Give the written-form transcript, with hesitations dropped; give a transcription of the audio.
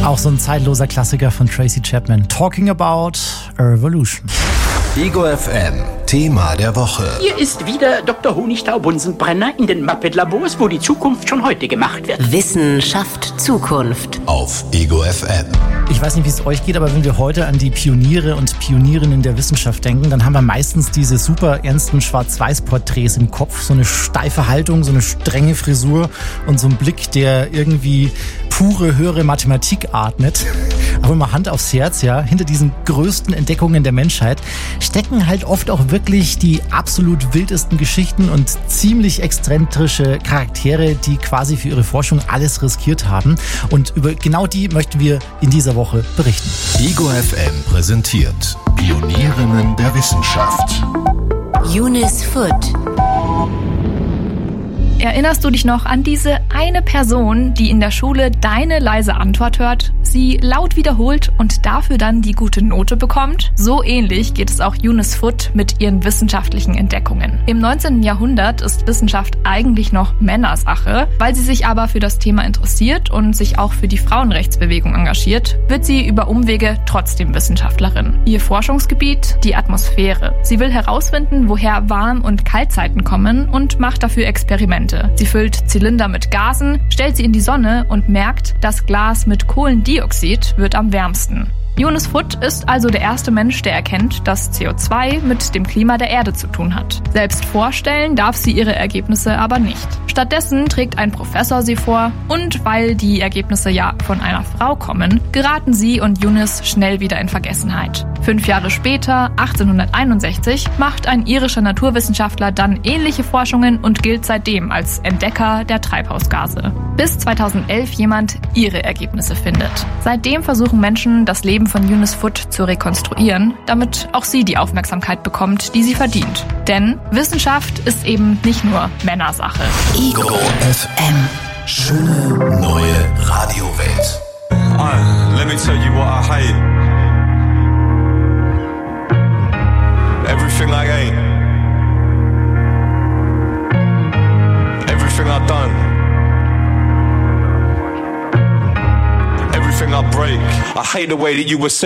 Auch so ein zeitloser Klassiker von Tracy Chapman. Talking About a Revolution. Ego FM, Thema der Woche. Hier ist wieder Dr. Honigtau-Bunsenbrenner in den Muppet-Labors, wo die Zukunft schon heute gemacht wird. Wissenschaft Zukunft. Auf Ego FM. Ich weiß nicht, wie es euch geht, aber wenn wir heute an die Pioniere und Pionierinnen der Wissenschaft denken, dann haben wir meistens diese super ernsten Schwarz-Weiß-Porträts im Kopf. So eine steife Haltung, so eine strenge Frisur und so ein Blick, der irgendwie pure, höhere Mathematik atmet. Aber mal Hand aufs Herz, ja, hinter diesen größten Entdeckungen der Menschheit stecken halt oft auch wirklich die absolut wildesten Geschichten und ziemlich exzentrische Charaktere, die quasi für ihre Forschung alles riskiert haben. Und über genau die möchten wir in dieser Woche berichten. Ego FM präsentiert Pionierinnen der Wissenschaft. Eunice Foote. Erinnerst du dich noch an diese eine Person, die in der Schule deine leise Antwort hört, sie laut wiederholt und dafür dann die gute Note bekommt? So ähnlich geht es auch Eunice Foote mit ihren wissenschaftlichen Entdeckungen. Im 19. Jahrhundert ist Wissenschaft eigentlich noch Männersache. Weil sie sich aber für das Thema interessiert und sich auch für die Frauenrechtsbewegung engagiert, wird sie über Umwege trotzdem Wissenschaftlerin. Ihr Forschungsgebiet? Die Atmosphäre. Sie will herausfinden, woher Warm- und Kaltzeiten kommen und macht dafür Experimente. Sie füllt Zylinder mit Gasen, stellt sie in die Sonne und merkt, das Glas mit Kohlendioxid wird am wärmsten. Eunice Foote ist also der erste Mensch, der erkennt, dass CO2 mit dem Klima der Erde zu tun hat. Selbst vorstellen darf sie ihre Ergebnisse aber nicht. Stattdessen trägt ein Professor sie vor und weil die Ergebnisse ja von einer Frau kommen, geraten sie und Eunice schnell wieder in Vergessenheit. 5 Jahre später, 1861, macht ein irischer Naturwissenschaftler dann ähnliche Forschungen und gilt seitdem als Entdecker der Treibhausgase. Bis 2011 jemand ihre Ergebnisse findet. Seitdem versuchen Menschen, das Leben von Eunice Foote zu rekonstruieren, damit auch sie die Aufmerksamkeit bekommt, die sie verdient. Denn Wissenschaft ist eben nicht nur Männersache. Ego FM. Schöne neue Radiowelt. Let me tell you what I hate. Everything I ain't. Everything I done. Everything I break. I hate the way that you were saying.